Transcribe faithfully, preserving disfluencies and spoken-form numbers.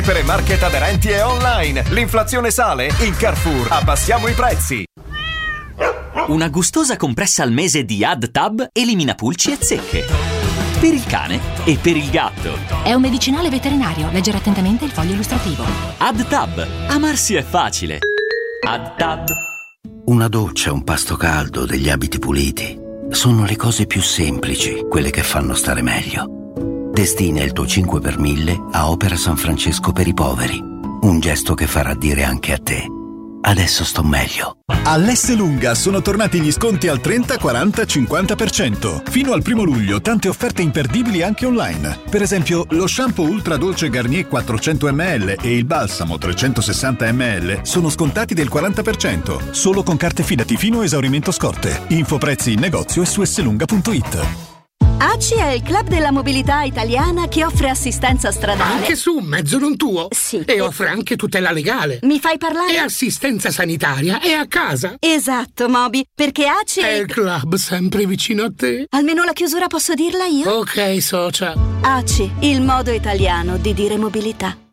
Premarket aderenti e online. L'inflazione sale? In Carrefour abbassiamo i prezzi. Una gustosa compressa al mese di AdTab elimina pulci e zecche. Per il cane e per il gatto. È un medicinale veterinario. Leggere attentamente il foglio illustrativo. AdTab. Amarsi è facile. AdTab. Una doccia, un pasto caldo, degli abiti puliti. Sono le cose più semplici, quelle che fanno stare meglio. Destina il tuo cinque per mille a Opera San Francesco per i poveri. Un gesto che farà dire anche a te: adesso sto meglio. All'Esselunga sono tornati gli sconti al trenta, quaranta, cinquanta per cento. Fino al primo luglio tante offerte imperdibili anche online. Per esempio lo shampoo ultra dolce Garnier quattrocento millilitri e il balsamo trecentosessanta millilitri sono scontati del quaranta per cento. Solo con carte Fidati fino a esaurimento scorte. Info prezzi in negozio e su esselunga punto it. A C I è il club della mobilità italiana che offre assistenza stradale. Anche su un mezzo non tuo? Sì. E offre anche tutela legale. Mi fai parlare? E assistenza sanitaria e a casa. Esatto, Moby, perché A C I è il club sempre vicino a te. Almeno la chiusura posso dirla io? Ok, socia. A C I, il modo italiano di dire mobilità.